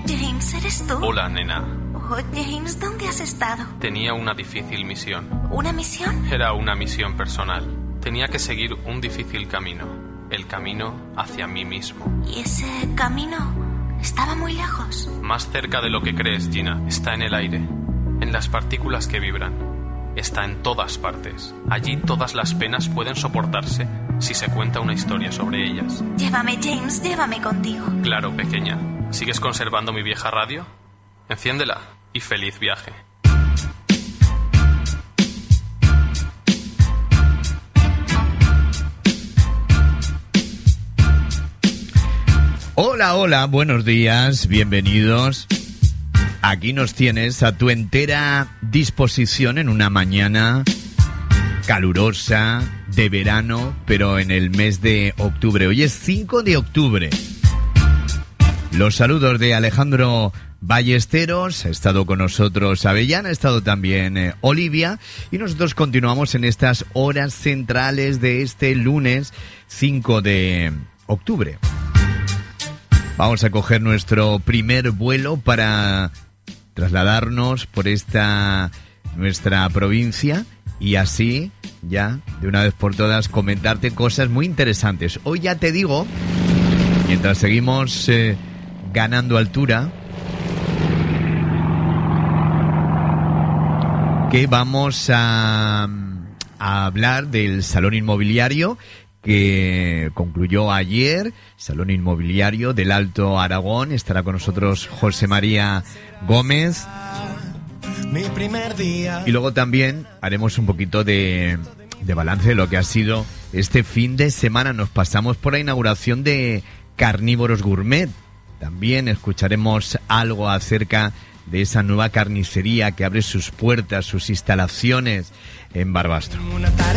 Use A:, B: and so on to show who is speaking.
A: James, ¿eres tú?
B: Hola, nena.
A: Oh, James, ¿dónde has estado?
B: Tenía una difícil misión.
A: ¿Una misión?
B: Era una misión personal. Tenía que seguir un difícil camino. El camino hacia mí mismo.
A: ¿Y ese camino estaba muy lejos?
B: Más cerca de lo que crees, Gina. Está en el aire, en las partículas que vibran. Está en todas partes. Allí todas las penas pueden soportarse si se cuenta una historia sobre ellas.
A: Llévame, James, llévame contigo.
B: Claro, pequeña. ¿Sigues conservando mi vieja radio? Enciéndela y feliz viaje.
C: Hola, hola, buenos días, bienvenidos. Aquí nos tienes a tu entera disposición en una mañana calurosa, de verano, pero en el mes de octubre. Hoy es 5 de octubre. Los saludos de Alejandro Ballesteros, ha estado con nosotros Avellana, ha estado también Olivia, y nosotros continuamos en estas horas centrales de este lunes 5 de octubre. Vamos a coger nuestro primer vuelo para trasladarnos por esta nuestra provincia y así ya de una vez por todas comentarte cosas muy interesantes. Hoy ya te digo, mientras seguimos ganando altura, que vamos a hablar del Salón Inmobiliario que concluyó ayer, Salón Inmobiliario del Alto Aragón. Estará con nosotros José María Gómez. Y luego también haremos un poquito de balance de lo que ha sido este fin de semana. Nos pasamos por la inauguración de Carnívoros Gourmet. También escucharemos algo acerca de esa nueva carnicería que abre sus puertas, sus instalaciones en Barbastro.